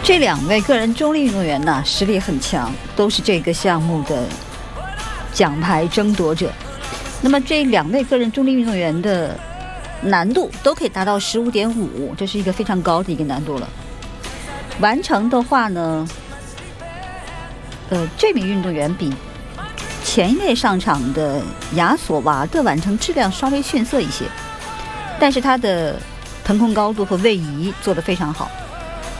这2位个人中立运动员呢，实力很强，都是这个项目的奖牌争夺者。那么这2位个人中立运动员的难度都可以达到15.5，这是一个非常高的一个难度了。完成的话呢，这名运动员比前一位上场的亚索娃的完成质量稍微逊色一些，但是他的腾空高度和位移做得非常好。